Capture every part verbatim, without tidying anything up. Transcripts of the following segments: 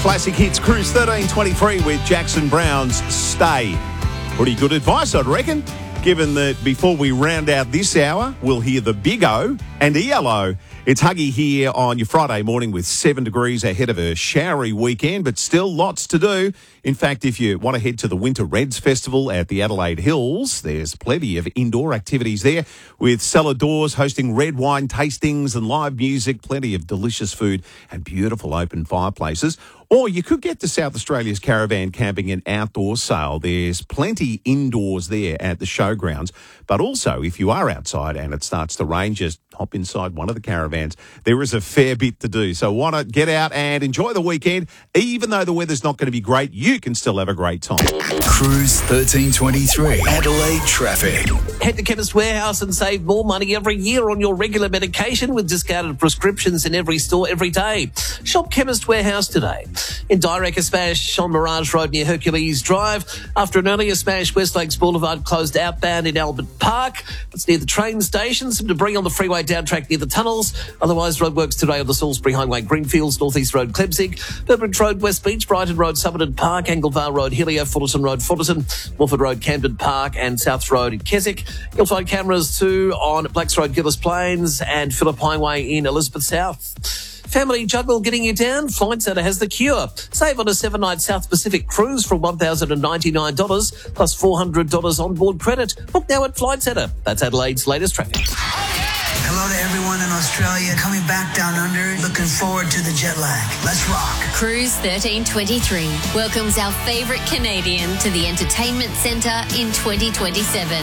Classic Hits Cruise thirteen twenty-three with Jackson Brown's Stay. Pretty good advice, I'd reckon, given that before we round out this hour, we'll hear the Big O and E L O. It's Huggy here on your Friday morning with seven degrees ahead of a showery weekend, but still lots to do. In fact, if you want to head to the Winter Reds Festival at the Adelaide Hills, there's plenty of indoor activities there with cellar doors hosting red wine tastings and live music, plenty of delicious food and beautiful open fireplaces. Or you could get to South Australia's Caravan Camping and Outdoor Sale. There's plenty indoors there at the showgrounds. But also, if you are outside and it starts to rain, just hop inside one of the caravans. There is a fair bit to do. So why not get out and enjoy the weekend? Even though the weather's not going to be great, you can still have a great time. Cruise thirteen twenty-three, Adelaide traffic. Head to Chemist Warehouse and save more money every year on your regular medication with discounted prescriptions in every store every day. Shop Chemist Warehouse today. In Direct, a smash on Mirage Road near Hercules Drive. After an earlier smash, West Lakes Boulevard closed outbound in Albert Park. It's near the train station. Some debris on the freeway down track near the tunnels. Otherwise, roadworks today on the Salisbury Highway, Greenfields, North East Road, Klebsig, Burbridge Road, West Beach, Brighton Road, Somerton Park, Anglevale Road, Helio, Fullerton Road, Fullerton, Wolford Road, Camden Park, and South Road in Keswick. You'll find cameras too on Blacks Road, Gillis Plains, and Phillip Highway in Elizabeth South. Family Juggle getting you down? Flight Centre has the cure. Save on a seven-night South Pacific cruise from one thousand ninety-nine dollars plus four hundred dollars onboard credit. Book now at Flight Centre. That's Adelaide's latest traffic. Hello to everyone in Australia coming back down under. Looking forward to the jet lag. Let's rock. Cruise thirteen twenty-three welcomes our favourite Canadian to the Entertainment Centre in twenty twenty-seven.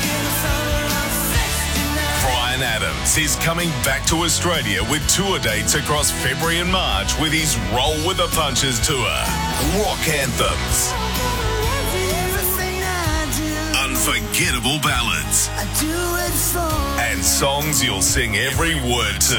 Bryan Adams is coming back to Australia with tour dates across February and March with his Roll with the Punches tour. Rock anthems, unforgettable ballads, and songs you'll sing every word to.